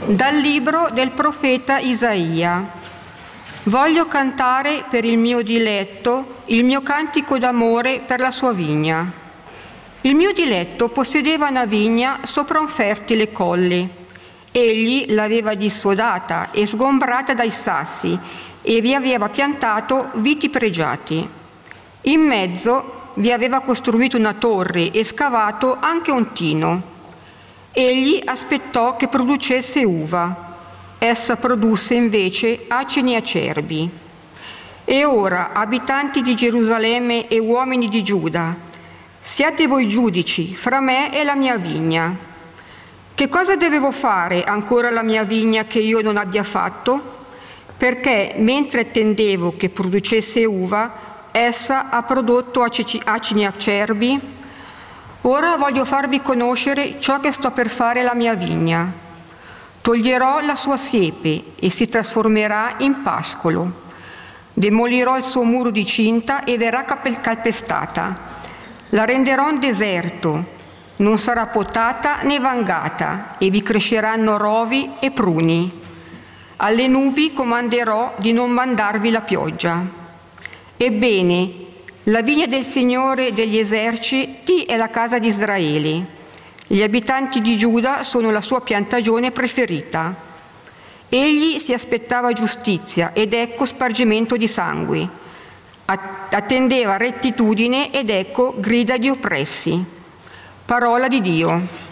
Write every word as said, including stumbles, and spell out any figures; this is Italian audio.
Dal libro del profeta Isaia. Voglio cantare per il mio diletto il mio cantico d'amore per la sua vigna. Il mio diletto possedeva una vigna sopra un fertile colle. Egli l'aveva dissodata e sgombrata dai sassi e vi aveva piantato viti pregiati. In mezzo vi aveva costruito una torre e scavato anche un tino. Egli aspettò che producesse uva. Essa produsse invece acini acerbi. E ora, abitanti di Gerusalemme e uomini di Giuda, siate voi giudici fra me e la mia vigna. Che cosa dovevo fare ancora la mia vigna che io non abbia fatto? Perché mentre attendevo che producesse uva, essa ha prodotto acini acerbi? Ora voglio farvi conoscere ciò che sto per fare alla mia vigna. Toglierò la sua siepe e si trasformerà in pascolo. Demolirò il suo muro di cinta e verrà calpestata. La renderò un deserto, non sarà potata né vangata, e vi cresceranno rovi e pruni. Alle nubi comanderò di non mandarvi la pioggia. Ebbene, la vigna del Signore degli eserciti è la casa di Israele. Gli abitanti di Giuda sono la sua piantagione preferita. Egli si aspettava giustizia ed ecco spargimento di sangue. Attendeva rettitudine ed ecco grida di oppressi. Parola di Dio.